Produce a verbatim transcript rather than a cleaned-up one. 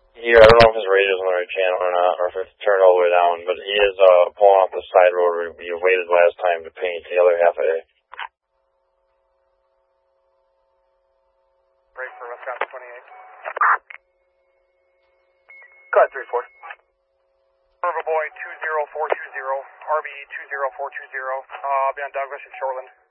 Here, I don't know if his radio's on the right channel or not, or if it's turned all the way down, but he is uh, pulling off the side road where we waited last time to paint the other half of A. Break for Wisconsin twenty-eight. Go ahead, three four. River Boy two zero four two zero, R B two zero four two zero, uh, I'll be on Douglas and Shoreland.